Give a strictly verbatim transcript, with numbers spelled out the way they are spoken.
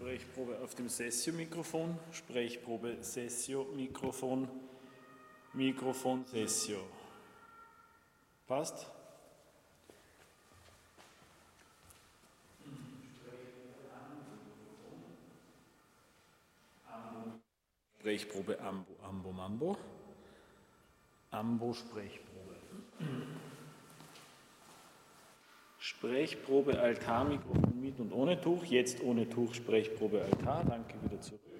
Sprechprobe auf dem Sessio-Mikrofon, Sprechprobe Sessio-Mikrofon, Mikrofon Sessio. Passt? Sprechprobe Ambo, Ambo, Mambo. Ambo, Sprechprobe. Sprechprobe Altar, Mikrofon mit und ohne Tuch. Jetzt ohne Tuch, Sprechprobe Altar. Danke, wieder zurück.